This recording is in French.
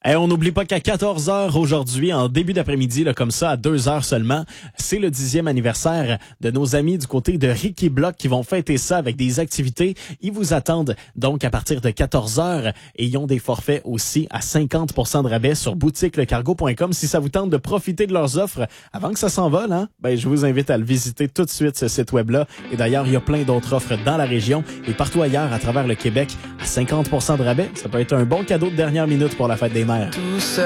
On n'oublie pas qu'à 14h aujourd'hui, en début d'après-midi, là, comme ça, à 2h seulement, c'est le 10e anniversaire de nos amis du côté de Ricky Block qui vont fêter ça avec des activités. Ils vous attendent donc à partir de 14h et ils ont des forfaits aussi à 50% de rabais sur boutiquelecargo.com. Si ça vous tente de profiter de leurs offres avant que ça s'envole, je vous invite à le visiter tout de suite, ce site web-là. Et d'ailleurs, il y a plein d'autres offres dans la région et partout ailleurs à travers le Québec à 50% de rabais. Ça peut être un bon cadeau de dernière minute pour la fête des mères. Tout seul.